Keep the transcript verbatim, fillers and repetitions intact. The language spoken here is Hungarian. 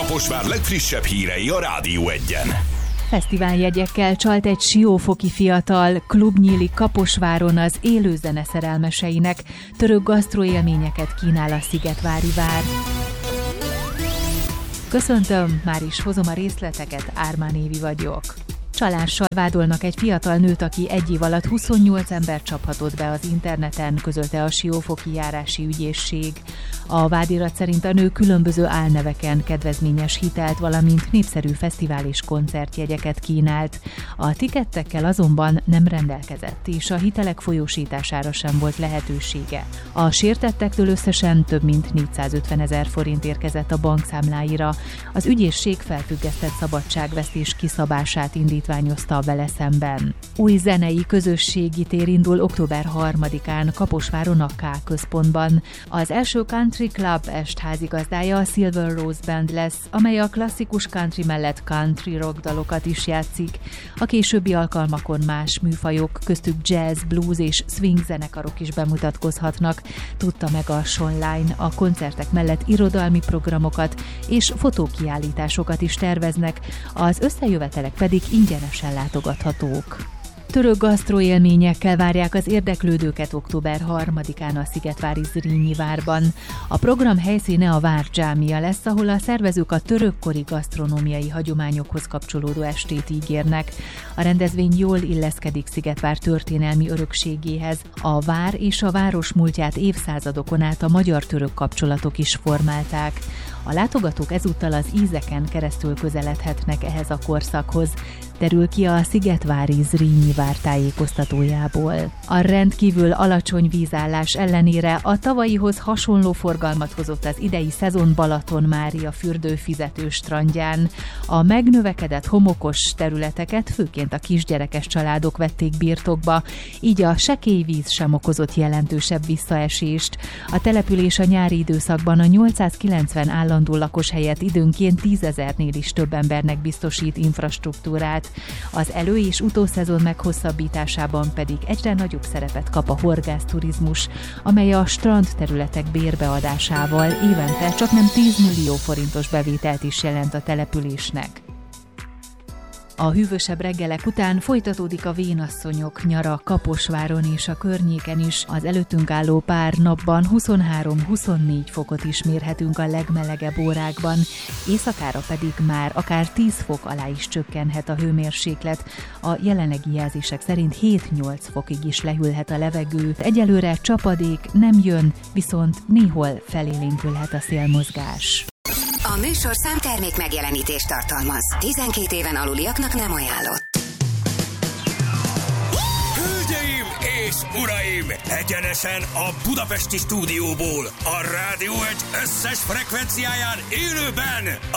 Kaposvár legfrissebb hírei a Rádió Egyen. Fesztiváljegyekkel csalt egy siófoki fiatal, klub nyílik Kaposváron az élő zene szerelmeseinek, török gasztroélményeket kínál a Szigetvári Vár. Köszöntöm, már is hozom a részleteket, Ármán Évi vagyok. Csalással vádolnak egy fiatal nőt, aki egy év alatt huszonnyolc ember csaphatott be az interneten, közölte a siófoki járási ügyészség. A vádirat szerint a nő különböző álneveken kedvezményes hitelt, valamint népszerű fesztivál és koncertjegyeket kínált. A tikettekkel azonban nem rendelkezett, és a hitelek folyósítására sem volt lehetősége. A sértettektől összesen több mint négyszázötven ezer forint érkezett a bankszámláira. Az ügyészség felfüggesztett szabadságvesztés kiszabását indítványozta vele szemben. Új zenei közösségi tér indul október harmadikán Kaposváron a K központban. Az első Country Club est házigazdája a Silver Rose Band lesz, amely a klasszikus country mellett country rock dalokat is játszik. A későbbi alkalmakon más műfajok, köztük jazz, blues és swing zenekarok is bemutatkozhatnak, tudta meg a Sonline. A koncertek mellett irodalmi programokat és fotókiállításokat is terveznek, az összejövetelek pedig ingyenesen látogathatók. Török gasztroélményekkel várják az érdeklődőket október harmadikán a Szigetvári Zrínyi Várban. A program helyszíne a Vár dzsámia lesz, ahol a szervezők a törökkori gasztronómiai hagyományokhoz kapcsolódó estét ígérnek. A rendezvény jól illeszkedik Szigetvár történelmi örökségéhez. A vár és a város múltját évszázadokon át a magyar-török kapcsolatok is formálták. A látogatók ezúttal az ízeken keresztül közeledhetnek ehhez a korszakhoz, derül ki a Szigetvári Zrínyi Vár tájékoztatójából. A rendkívül alacsony vízállás ellenére a tavalyihoz hasonló forgalmat hozott az idei szezon Balaton-Mária fürdőfizető strandján. A megnövekedett homokos területeket főként a kisgyerekes családok vették birtokba, így a sekély víz sem okozott jelentősebb visszaesést. A település a nyári időszakban a nyolcszázkilencven állandó lakos helyett időnként tízezernél is több embernek biztosít infrastruktúrát. Az elő- és utószezon meghosszabbításában pedig egyre nagyobb szerepet kap a horgászturizmus, amely a strandterületek bérbeadásával évente csaknem tíz millió forintos bevételt is jelent a településnek. A hűvösebb reggelek után folytatódik a vénasszonyok nyara Kaposváron és a környéken is. Az előttünk álló pár napban huszonhárom-huszonnégy fokot is mérhetünk a legmelegebb órákban, éjszakára pedig már akár tíz fok alá is csökkenhet a hőmérséklet. A jelenlegi jelzések szerint hét-nyolc fokig is lehűlhet a levegő. Egyelőre csapadék nem jön, viszont néhol felélénkülhet a szélmozgás. A műsorszám termék megjelenítést tartalmaz. tizenkét éven aluliaknak nem ajánlott. Hölgyeim és uraim! Egyenesen a budapesti stúdióból, a Rádió Egy összes frekvenciáján élőben